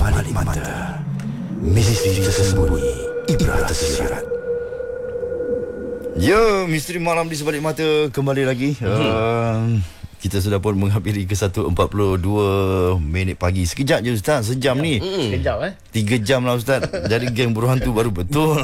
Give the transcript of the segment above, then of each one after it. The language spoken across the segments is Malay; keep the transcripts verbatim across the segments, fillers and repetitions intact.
Sebalik mata, misteri tersembunyi, ibrah tersirat. Ya, misteri malam di sebalik mata kembali lagi. Mm-hmm. Uh, kita sudah pun menghampiri ke satu empat puluh dua minit pagi. Sekejap je Ustaz, sejam ya. ni. Mm. Sekejap eh. Tiga jam lah Ustaz. Jadi geng buruh hantu baru betul.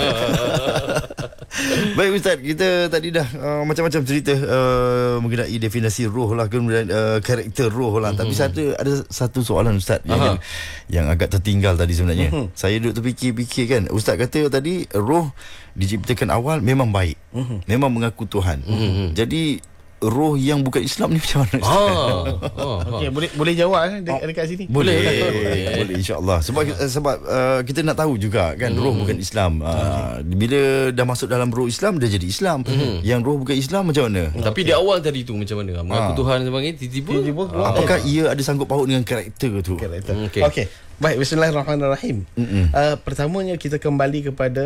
Baik Ustaz, kita tadi dah uh, macam-macam cerita uh, mengenai definisi roh lah, kemudian uh, karakter roh lah. Mm-hmm. Tapi satu, ada satu soalan Ustaz yang, yang agak tertinggal tadi sebenarnya. Mm-hmm. Saya duduk terfikir-fikir kan. Ustaz kata tadi roh diciptakan awal memang baik. Mm-hmm. Memang mengaku Tuhan. Mm-hmm. Jadi roh yang bukan Islam ni macam mana? Oh, oh, okey, boleh boleh jawab kan dekat, dekat sini? Boleh. Boleh, boleh insya-Allah. Sebab uh, sebab uh, kita nak tahu juga kan hmm. roh bukan Islam. Uh, bila dah masuk dalam roh Islam dia jadi Islam. Hmm. Yang roh bukan Islam macam mana? Tapi di awal tadi tu macam mana? Mengaku ha. Tuhan sebagainya tiba-tiba uh, apakah ia ada sangkut paut dengan karakter tu? Karakter. Okey. Okay. Baik, bismillahirrahmanirrahim. Uh, pertamanya kita kembali kepada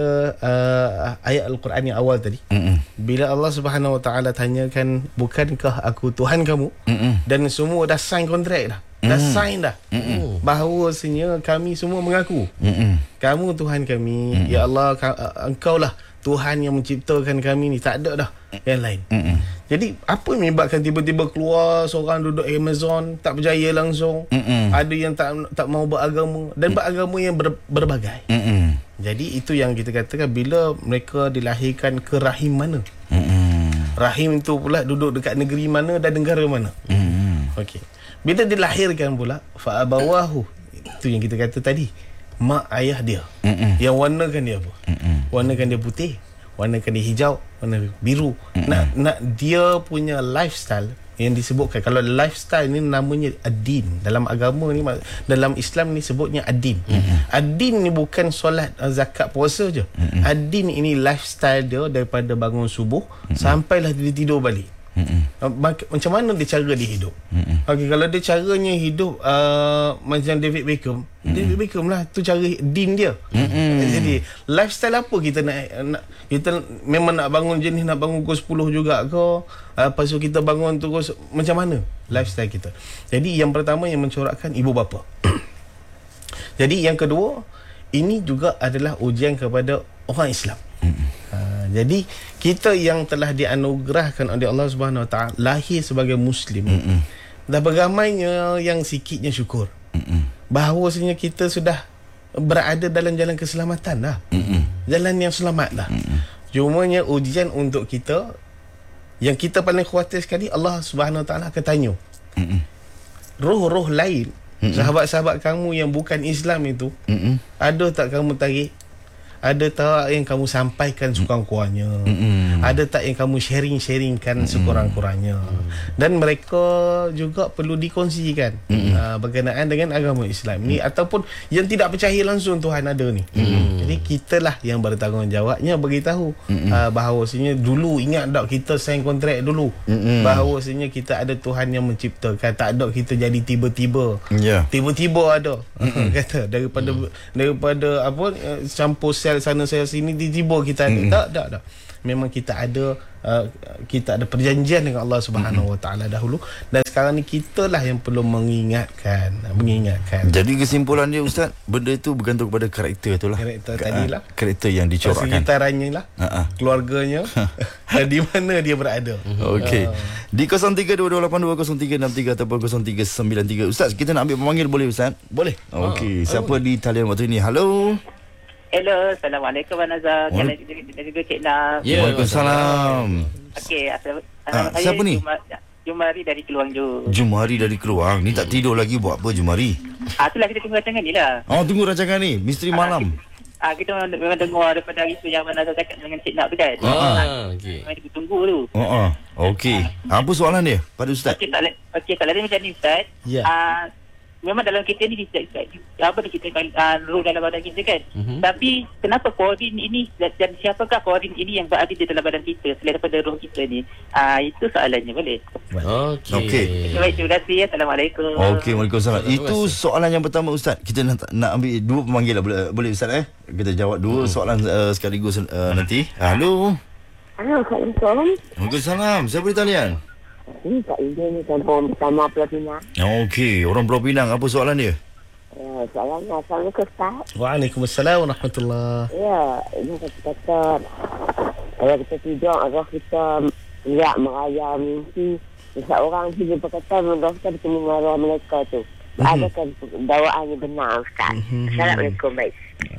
uh, ayat Al-Quran yang awal tadi. Mm-mm. Bila Allah Subhanahu Wa Taala tanyakan, bukankah aku Tuhan kamu? Mm-mm. Dan semua dah sign kontrak dah. Mm-mm. Dah sign dah. Mm-mm. Bahawasanya kami semua mengaku. Mm-mm. Kamu Tuhan kami. Mm-mm. Ya Allah, engkau lah Tuhan yang menciptakan kami ni. Tak ada dah yang lain. Mm-mm. Jadi apa yang menyebabkan tiba-tiba keluar seorang duduk Amazon tak percaya langsung. Mm-mm. Ada yang tak tak mau beragama dan beragama yang ber, berbagai. Mm-mm. Jadi itu yang kita katakan bila mereka dilahirkan ke rahim mana. Mm-mm. Rahim itu pula duduk dekat negeri mana dan negara mana. Mm-mm. Okey. Bila dilahirkan pula fa abawahu, itu yang kita kata tadi, mak ayah dia. Mm-mm. Yang warnakan dia apa? Mm-mm. Warnakan dia putih, warnakan dia hijau, warna biru. Mm-hmm. Nak nak dia punya lifestyle yang disebutkan. Kalau lifestyle ni namanya ad-din. Dalam agama ni, dalam Islam ni sebutnya ad-din. Mm-hmm. Ad-din ni bukan solat, zakat, puasa je. Mm-hmm. Ad-din ini lifestyle dia daripada bangun subuh mm-hmm. sampailah dia tidur balik. Mm-hmm. Macam mana dia cara dia hidup. Mm-hmm. Okay, kalau dia caranya hidup uh, macam David Beckham, mm-hmm. David Beckham lah tu cara din dia. Mm-hmm. Jadi lifestyle apa kita nak, nak kita memang nak bangun jenis nak bangun pukul sepuluh juga ke, uh, lepas tu kita bangun terus macam mana lifestyle kita. Jadi yang pertama yang mencorakkan ibu bapa. Jadi yang kedua, ini juga adalah ujian kepada orang Islam. Mm-hmm. Uh, jadi kita yang telah dianugerahkan oleh Allah Subhanahu Wa Taala lahir sebagai Muslim, mm-mm. dah beramainya yang sikitnya syukur, mm-mm. bahawasanya kita sudah berada dalam jalan keselamatan dah, mm-mm. jalan yang selamat dah. Mm-mm. Cumanya ujian untuk kita yang kita paling khawatir sekali, Allah Subhanahu Wa Taala akan tanya, mm-mm. roh-roh lain, mm-mm. sahabat-sahabat kamu yang bukan Islam itu, mm-mm. ada tak kamu tarik? Ada tak yang kamu sampaikan sekurang-kurangnya? Mm-hmm. Ada tak yang kamu sharing-sharingkan mm-hmm. sekurang-kurangnya? Mm-hmm. Dan mereka juga perlu dikongsikan mm-hmm. uh, berkenaan dengan agama Islam ni, mm-hmm. ataupun yang tidak percaya langsung Tuhan ada ni. Mm-hmm. Jadi kitalah yang bertanggungjawabnya beritahu mm-hmm. uh, bahawasanya dulu, ingat tak kita sign kontrak dulu, mm-hmm. bahawasanya kita ada Tuhan yang menciptakan. Tak ada kita jadi tiba-tiba. Yeah. Tiba-tiba ada. Mm-hmm. Kata daripada mm-hmm. daripada apa uh, campur sel sana saya sini tiba-tiba kita ada. Mm-hmm. Tak, tak, tak. Memang kita ada uh, kita ada perjanjian dengan Allah Subhanahu mm-hmm. Wa Taala dahulu, dan sekarang ni kitalah yang perlu mengingatkan, mengingatkan. Jadi kesimpulan dia Ustaz, benda itu bergantung kepada karakter itulah. Karakter K- tadilah. Karakter yang dicorakkan. Sekitarnya lah. Uh-huh. Keluarganya dan di mana dia berada. Okey. Uh. Di kosong tiga dua dua lapan dua kosong tiga enam tiga ataupun kosong tiga sembilan tiga. Ustaz, kita nak ambil pemanggil boleh Ustaz? Boleh. Okey. Uh. Siapa uh. di talian waktu ini? Halo. Hello, Assalamualaikum Nazar. Dan juga Cik Nam. Ya, Waalaikumsalam. Okey, asal, ha, siapa ni? Jumari dari Keluang Jo. Jumari dari Keluang. Ni tak tidur lagi buat apa Jumari? Ah, itulah kita tunggu rancangan ni lah. Oh, tunggu rancangan ni, Misteri Malam. Ah, kita memang dengar daripada hari tu yang mana Nazar cakap dengan Cik Nam tu kan. Ah, okey. Memang kita tunggu tu. Oh, oh. Okey. Apa soalan dia pada Ustaz? Okey, tak okey, tak lain macam ni Ustaz. Ya. Ah, memang dalam kita ni apa dia kita uh, roh dalam badan kita kan, mm-hmm. tapi kenapa korin ini dan, dan siapakah korin ini yang berada di dalam badan kita selain daripada roh kita ni? Uh, itu soalannya, boleh? Okey. Okay. Baik, terima kasih. Assalamualaikum. Okey, Waalaikumsalam. Itu soalan yang pertama Ustaz. Kita nak, nak ambil dua pemanggil lah, boleh, boleh Ustaz eh? Kita jawab dua mm-hmm. soalan uh, sekaligus uh, nanti. Halo. Halo, Assalamualaikum. Waalaikumsalam. Siapa di talian? Ini Kak Ida ni, kampung pertama Pulau Pinang. Okey, orang Pulau Pinang. Apa soalan dia? Uh, Uh, soalan Assalamualaikum Ustaz. Waalaikumsalam warahmatullahi. Ya, ini kata-kata kalau kita tidur, roh kita riak merayam mimpi. Seseorang tu dia berkata meneruskan bertemu dengan roh mereka tu. Mm-hmm. Adakah dakwaannya benar Ustaz? Mm-hmm. Assalamualaikum. Baik.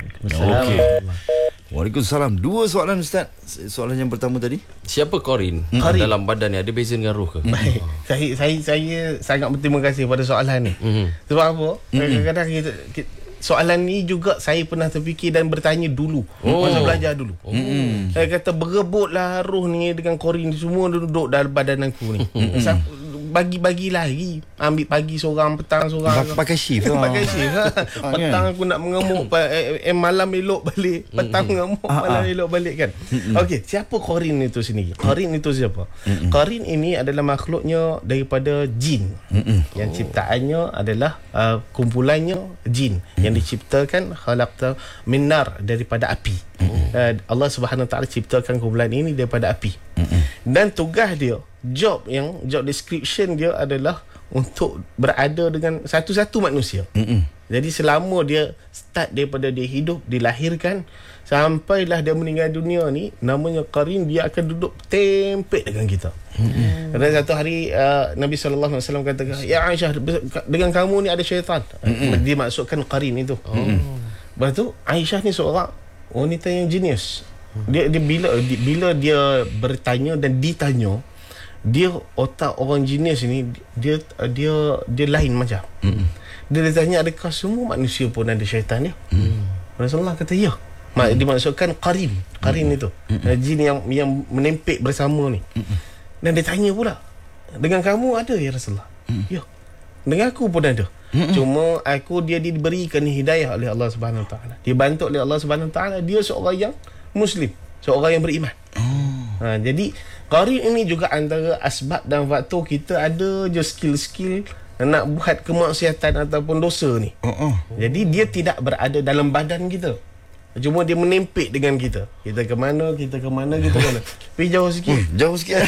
Okey. Waalaikumsalam. Dua soalan Ustaz. Soalan yang pertama tadi, siapa Qarin? Qarin dalam badan ni ada beza dengan roh ke? Baik. Saya, saya saya sangat berterima kasih pada soalan ni. Mm-hmm. Sebab apa? Mm-hmm. Kadang-kadang kita, kita soalan ni juga saya pernah terfikir dan bertanya dulu. Oh. Masa belajar dulu. Oh. Mm-hmm. Saya kata berebutlah roh ni dengan Qarin semua duduk dalam badan aku ni. Mm-hmm. Bagi-bagi lagi. Ambil pagi seorang, petang seorang. Pakai shift. Pakai shift. Ha? Petang aku nak mengemuk, eh, eh, malam elok balik. Petang mengemuk, malam elok balik kan. Okey, siapa Qarin itu sendiri? Qarin itu siapa? Qarin ini adalah makhluknya daripada jin. Yang ciptaannya adalah uh, kumpulannya jin yang diciptakan khalaqta min nar, daripada api. Uh, Allah Subhanahu Wa Taala ciptakan kumpulan ini daripada api. Dan tugas dia, job yang job description dia adalah untuk berada dengan satu-satu manusia. Mm-mm. Jadi selama dia start daripada dia hidup, dilahirkan sampailah dia meninggal dunia ni, namanya Qarin, dia akan duduk tempek dengan kita. Mm-hmm. Dan satu hari uh, Nabi sallallahu alaihi wasallam katakan, "Ya Aisyah, dengan kamu ni ada syaitan." Mm-hmm. Dia maksudkan Qarin itu. Mm-hmm. Lepas tu Aisyah ni seorang wanita yang jenius. Dia, dia bila dia, bila dia bertanya dan ditanya, dia otak orang jenius ni, dia dia dia lain macam. Mm. Dia ditanya, adakah semua manusia pun ada syaitan dia? Mm. Rasulullah kata ya. Mm. Dimaksudkan Qarin. Qarin mm. itu mm. jin yang yang menempik bersama ni. Mm. Dan dia tanya pula, dengan kamu ada ya Rasulullah? Mm. Ya. Dengan aku pun ada. Mm-mm. Cuma aku dia diberikan hidayah oleh Allah Subhanahu Wa Taala. Dibantu oleh Allah Subhanahu Wa Taala. Dia seorang yang Muslim, seorang yang beriman. Oh. Ha, jadi Qarin ini juga antara asbab dan faktor kita ada je skill-skill nak buat kemaksiatan ataupun dosa ni. Uh-uh. Jadi dia tidak berada dalam badan kita. Cuma dia menempik dengan kita. Kita ke mana, kita ke mana, kita ke mana. Pergi jauh sikit. Hmm, jauh sikit.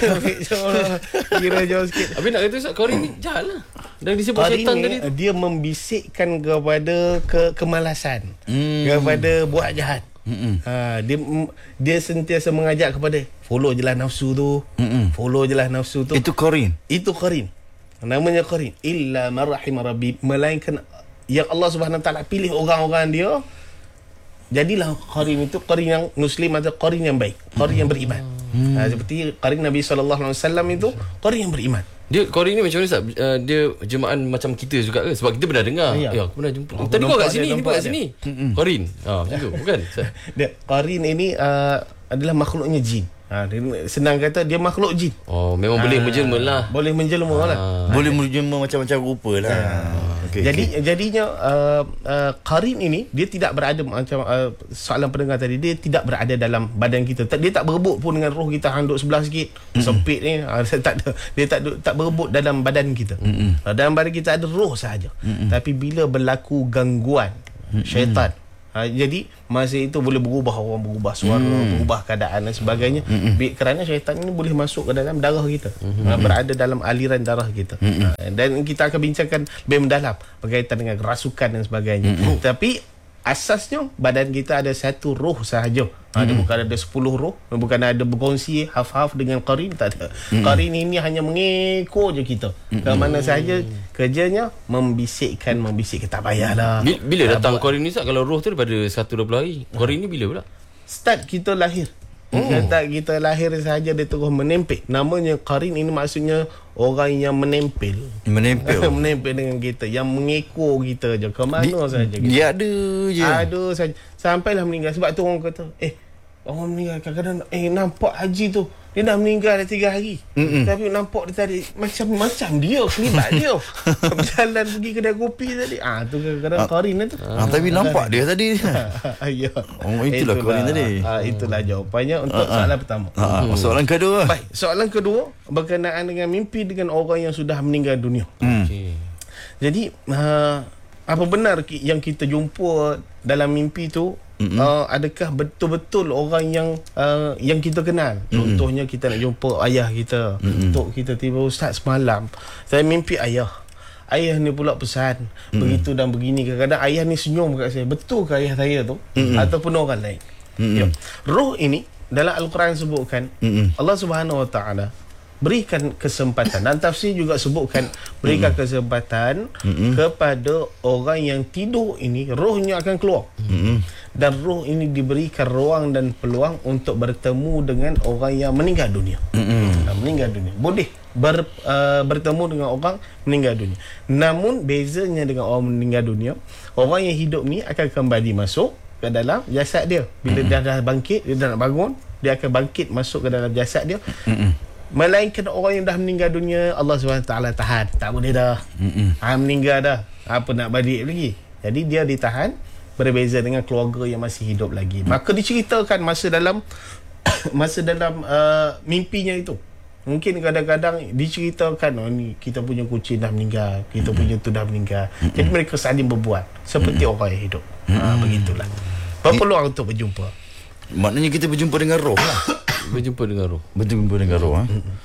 Kira jauh sikit. Habis nak kata Ustaz, Qarin ni jahat lah. Dan disebut Qarin syaitan ni, tadi. dia membisikkan kepada ke kemalasan. Hmm. Kepada buat jahat. Ha, dia dia sentiasa mengajak kepada follow je lah nafsu tu. Mm-mm. Follow je lah nafsu tu. Itu Qarin. Itu Qarin. Namanya Qarin. Illa man rahima rabbi, melainkan yang Allah Subhanahu Wa Taala pilih orang-orang dia. Jadilah Qarin itu Qarin yang Muslim atau Qarin yang baik, Qarin yang beriman. Mm. Ha, seperti Qarin Nabi sallallahu alaihi wasallam itu Qarin yang beriman. Dia Qarin ni macam mana Ustaz? Uh, dia jemaah macam kita juga ke? Sebab kita pernah dengar. Ya, ya aku pernah jumpa. Oh, tadi kau kat sini, ni pun kat sini. Qarin. Ha, macam tu, bukan? Dia Qarin ini uh, adalah makhluknya jin. Ha, dia, senang kata dia makhluk jin. Oh, memang ha, boleh menjelma lah. Boleh menjelma ha. lah. Boleh menjelma macam-macam rupa lah. Ha. Okay, Jadi okay. jadinya uh, uh, Qarin ini dia tidak berada macam uh, soalan pendengar tadi, dia tidak berada dalam badan kita. Dia tak berebut pun dengan roh kita, handuk sebelah sikit. Mm-hmm. Sempit ni uh, tak ada. Dia tak tak berebut dalam badan kita. Mm-hmm. Uh, dalam badan kita ada roh sahaja. Mm-hmm. Tapi bila berlaku gangguan mm-hmm. syaitan, Ha, jadi masa itu boleh berubah, orang berubah suara, hmm. berubah keadaan dan sebagainya. Hmm. Kerana syaitan ini boleh masuk ke dalam darah kita, hmm. ha, berada dalam aliran darah kita. Hmm. Ha, dan kita akan bincangkan lebih mendalam berkaitan dengan rasukan dan sebagainya. Hmm. Tapi asasnya badan kita ada satu roh sahaja. Ha, dia hmm. bukan ada sepuluh roh, bukan ada berkongsi half-half dengan Qarin, tak ada. Hmm. Qarin ini hanya mengekor je kita. Hmm. Ke mana sahaja kerjanya membisikkan, membisik, tak payahlah. Bila, bila datang Qarin ni Ustaz? Kalau roh tu daripada seratus dua puluh hari, Qarin ni bila pula? Start kita lahir. Oh. Start kita lahir sahaja dia terus menempel. Namanya Qarin ini maksudnya orang yang menempel. Menempel. Menempel dengan kita, yang mengekor kita je ke mana saja. Dia ada je. Ada saja. Sampailah meninggal. Sebab tu orang kata, eh, orang meninggal kadang-kadang, eh, nampak haji tu, dia dah meninggal dah tiga hari. Mm-mm. Tapi nampak dia tadi macam-macam dia, kelibat dia. Berjalan pergi kedai kopi tadi. Ah, tu kadang-kadang Qarin tu. Ah, tapi nampak dia tadi. Ya. Oh, itulah, itulah Qarin tadi. Ah, itulah jawapannya untuk ah, soalan pertama. Ah, hmm. Soalan kedua. Baik, soalan kedua berkenaan dengan mimpi dengan orang yang sudah meninggal dunia. Hmm. Okay. Jadi, uh, apa benar yang kita jumpa dalam mimpi tu? Mm-hmm. Uh, adakah betul-betul orang yang uh, yang kita kenal? Mm-hmm. Contohnya kita nak jumpa ayah kita. Mm-hmm. Tok kita tiba, Ustaz, semalam saya mimpi ayah. ayah ni pula pesan mm-hmm. begitu dan begini. Kadang-kadang ayah ni senyum kat saya, betul ke ayah saya tu mm-hmm. ataupun orang lain. Mm-hmm. Ya. Roh ini dalam Al-Quran sebutkan mm-hmm. Allah Subhanahu Wa Taala berikan kesempatan, dan tafsir juga sebutkan berikan mm-hmm. kesempatan mm-hmm. kepada orang yang tidur ini, rohnya akan keluar mm-hmm. dan roh ini diberikan ruang dan peluang untuk bertemu dengan orang yang meninggal dunia. Mm-hmm. meninggal dunia boleh ber, uh, bertemu dengan orang meninggal dunia. Namun bezanya dengan orang meninggal dunia, orang yang hidup ni akan kembali masuk ke dalam jasad dia. Bila mm-hmm. dia dah bangkit, dia dah nak bangun, dia akan bangkit masuk ke dalam jasad dia. Mm-hmm. Melainkan orang yang dah meninggal dunia, Allah subhanahu wa taala tahan, tak boleh dah. Ha, meninggal dah, apa nak balik lagi. Jadi dia ditahan, berbeza dengan keluarga yang masih hidup lagi. Maka diceritakan masa dalam masa dalam uh, mimpinya itu. Mungkin kadang-kadang diceritakan, oh ni kita punya kucing dah meninggal, kita punya tu dah meninggal. Jadi mereka saling berbuat seperti orang yang hidup. Ha, begitulah. Berpeluang untuk berjumpa. Maknanya kita berjumpa dengan roh lah. Berjumpa dengan roh. Berjumpa dengan roh ha?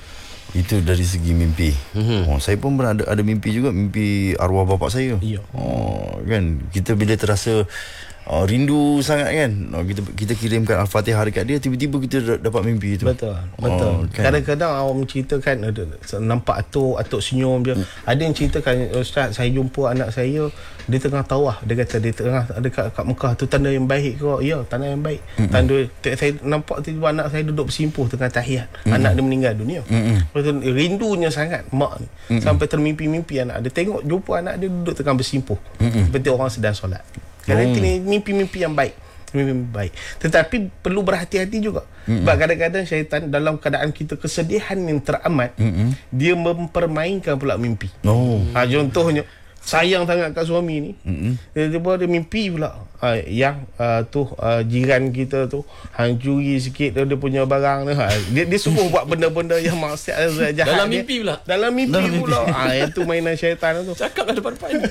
Itu dari segi mimpi. mm-hmm. oh, Saya pun pernah ada, ada mimpi juga, mimpi arwah bapa saya. Ya. Oh, kan kita bila terasa uh, rindu sangat kan, oh, kita kita kirimkan Al-Fatihah dekat dia, tiba-tiba kita dapat mimpi itu. Betul. Betul. Oh, kan? Kadang-kadang awak menceritakan ada, nampak atuk atuk senyum dia. Hmm. Ada yang ceritakan, Ustaz, saya jumpa anak saya dia tengah tawaf, dia kata dia tengah dekat kat Mekah tu, tanda yang baik ke? Ya, tanda yang baik. Mm-hmm. Tanda saya nampak tiba anak saya duduk bersimpuh tengah tahiyat. Mm-hmm. Anak dia meninggal dunia. Mm-hmm. Betul, rindunya sangat mak ni. Mm-hmm. Sampai termimpi-mimpi anak dia, tengok jumpa anak dia duduk tengah bersimpuh. Mm-hmm. Seperti orang sedang solat. Kadang oh. ini mimpi-mimpi yang baik. Mimpi baik. Tetapi perlu berhati-hati juga. Mm-hmm. Sebab kadang-kadang syaitan dalam keadaan kita kesedihan yang teramat, mm-hmm. dia mempermainkan pula mimpi. Oh. Ha, contohnya sayang sangat kat suami ni, mm-hmm. dia, dia, dia mimpi pula uh, yang uh, tu uh, jiran kita tu hancuri sikit dia, dia punya barang tu. Ha, dia, dia suruh buat benda-benda yang maksiat jahat dalam dia. mimpi pula. Dalam mimpi dalam pula. Mimpi. Ah, itu mainan syaitan tu. Cakaplah depan-depan.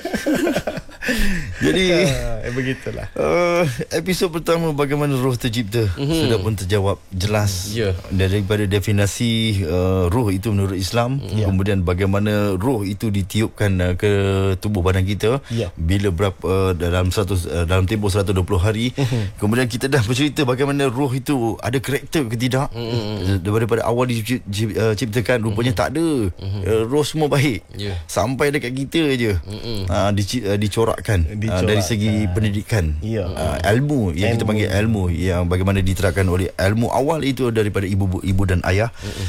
Jadi uh, begitulah. Uh, episod pertama bagaimana roh tercipta mm-hmm. sudah pun terjawab jelas. Yeah. Daripada definisi uh, roh itu menurut Islam, yeah. kemudian bagaimana roh itu ditiupkan uh, ke tubuh badan kita, yeah. bila berapa uh, dalam seratus uh, dalam tempoh seratus dua puluh hari. Mm-hmm. Kemudian kita dah bercerita bagaimana roh itu ada karakter ke tidak. Mm-hmm. Daripada awal diciptakan rupanya mm-hmm. tak ada. Mm-hmm. Uh, roh semua baik. Yeah. Sampai dekat kita aje. Mm-hmm. Uh, dic- uh, dicorakkan, dicorakkan. Uh, dari segi pendidikan. Yeah. Uh, ilmu yang ilmu. Kita panggil ilmu yang bagaimana diterapkan oleh ilmu awal itu daripada ibu ibu dan ayah. Mm-hmm.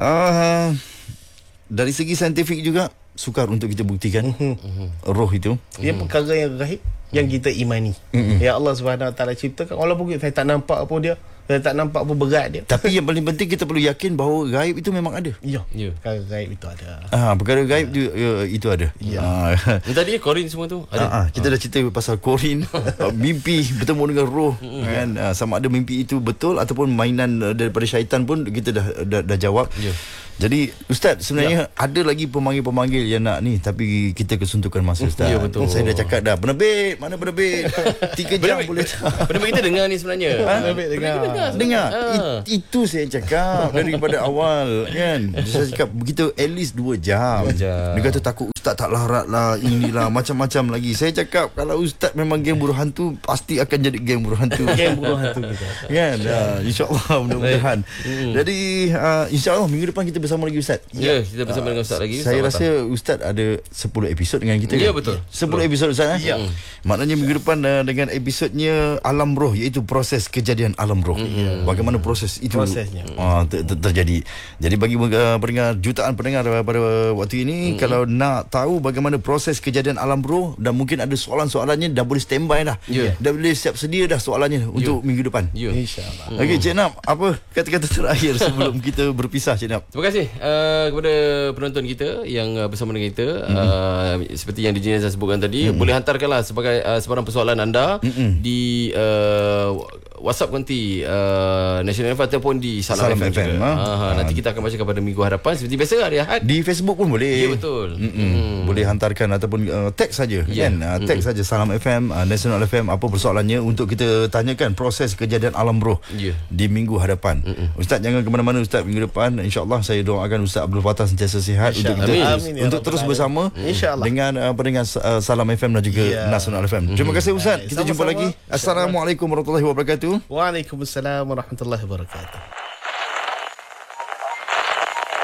Uh, dari segi saintifik juga sukar untuk kita buktikan mm-hmm. roh itu. Ia mm. perkara yang gaib yang kita imani. Mm-hmm. Ya Allah Subhanahu Wa Taala ciptakan, walaupun saya tak nampak apa dia, saya tak nampak apa berat dia. Tapi yang paling penting kita perlu yakin bahawa gaib itu memang ada. Ya. Ya. Perkara gaib itu ada. Ah, perkara gaib ya. Itu, itu ada. Ya. Ah. Tadi Korin semua tu ada. Ah, kita ah. dah cerita pasal Korin, mimpi bertemu dengan roh, mm-hmm. kan? Ah, sama ada mimpi itu betul ataupun mainan daripada syaitan pun kita dah dah, dah jawab. Ya. Jadi Ustaz, sebenarnya ya. ada lagi pemanggil-pemanggil yang nak ni, tapi kita kesuntukan masa Ustaz. Ya, betul. Saya dah cakap dah, penerbit, mana penerbit? Tiga jam boleh tak? Penerbit kita dengar ni sebenarnya. Ha? Penerbit dengar. Dengar. dengar. Ha. It, itu saya cakap daripada awal kan. Saya cakap begitu at least dua jam. Dua jam. Dia kata takut Ustaz tak larat lah, inilah macam-macam lagi. Saya cakap kalau Ustaz memang geng buruh hantu, pasti akan jadi geng buruh hantu. Geng buruh hantu kita. Kan? Uh, InsyaAllah mudah-mudahan. Hmm. Jadi uh, insyaAllah minggu depan kita bersama lagi Ustaz. Ya, kita bersama uh, dengan Ustaz lagi. Saya rasa Ustaz ada sepuluh episod dengan kita. Ya, kan? betul. sepuluh episod Ustaz. Ya. Hmm. Maknanya minggu depan uh, dengan episodnya Alam Roh, iaitu proses kejadian alam roh. Hmm. Bagaimana proses itu uh, ter- ter- terjadi. Jadi bagi uh, pendengar, jutaan pendengar pada waktu ini, hmm. kalau nak tahu bagaimana proses kejadian alam roh dan mungkin ada soalan-soalannya, dah boleh standby dah. Yeah. Dah boleh siap sedia dah soalannya yeah. untuk minggu depan. Yeah. InsyaAllah. Hmm. Okey, Cik Nap, apa kata-kata terakhir sebelum kita berpisah, Cik Nap? Terima kasih uh, kepada penonton kita yang uh, bersama dengan kita. Mm-hmm. uh, Seperti yang D J Nezah sebutkan tadi, mm-hmm. boleh hantarkanlah sebagai uh, sebarang persoalan anda mm-hmm. di uh, WhatsApp nanti uh, National F M ataupun di Salam, Salam F M, F M, juga. ha? Ha, nanti kita akan bacakan pada minggu hadapan seperti biasa hari Ahad. Di Facebook pun boleh. Ya, betul. Mm-mm. Boleh hantarkan ataupun uh, teks saja, Ya. kan? Uh, teks saja Salam F M, uh, National F M, apa persoalannya untuk kita tanyakan proses kejadian alam roh Ya. di minggu hadapan. Mm-mm. Ustaz jangan ke mana-mana Ustaz, minggu depan insya-Allah saya doakan Ustaz Abdul Fattah sentiasa sihat untuk kita Amin. Amin, ya untuk Rabbal terus Alamin. bersama InsyaAllah. dengan uh, pendengar uh, Salam F M dan juga Ya. Nasional F M. Terima kasih Ustaz. Kita jumpa Sama-sama. lagi. Assalamualaikum warahmatullahi wabarakatuh. Waalaikumsalam warahmatullahi wabarakatuh.